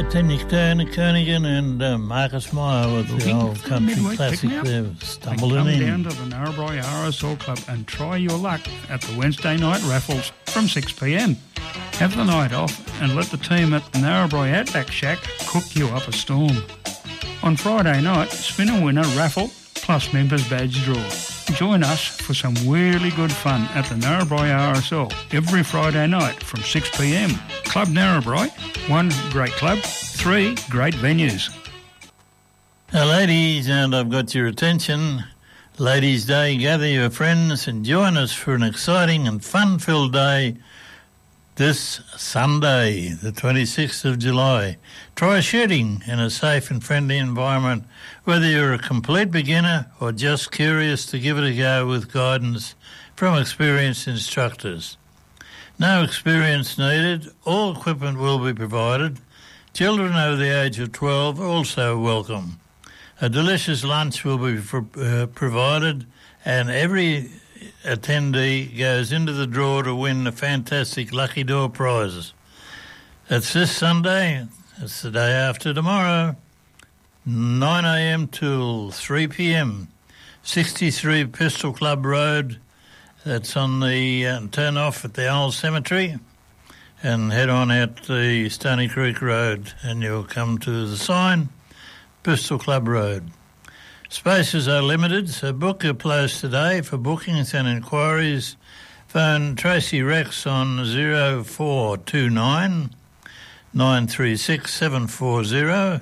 Tenny Kernighan and Marcus Meyer with the old country classic there, stumbling come in. Come down to the Narrabri RSL Club and try your luck at the Wednesday night raffles from 6 p.m. Have the night off and let the team at the Narrabri Outback Shack cook you up a storm. On Friday night, spin a winner raffle plus members badge draw. Join us for some really good fun at the Narrabri RSL every Friday night from 6 p.m. Club Narrabri, 1 great club, 3 great venues. Now, ladies, and I've got your attention. Ladies' Day, gather your friends and join us for an exciting and fun-filled day this Sunday, the 26th of July. Try shooting in a safe and friendly environment, whether you're a complete beginner or just curious to give it a go with guidance from experienced instructors. No experience needed. All equipment will be provided. Children over the age of 12 also welcome. A delicious lunch will be provided, and every attendee goes into the draw to win the fantastic Lucky Door prizes. That's this Sunday. It's the day after tomorrow, 9 a.m. till 3 p.m. 63 Pistol Club Road. That's on the turn off at the old cemetery, and head on out the Stony Creek Road, and you'll come to the sign, Pistol Club Road. Spaces are limited, so book your place today. For bookings and inquiries, phone Tracy Rex on 0429 936 740,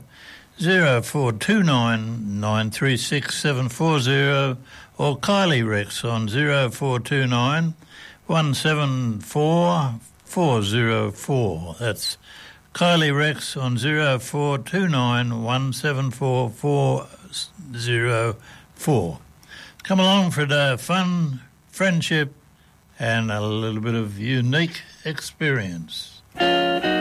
0429 936 740, or Kylie Rex on 0429 174 404. That's Kylie Rex on 0429 174 404. Come along for a day of fun, friendship, and a little bit of unique experience.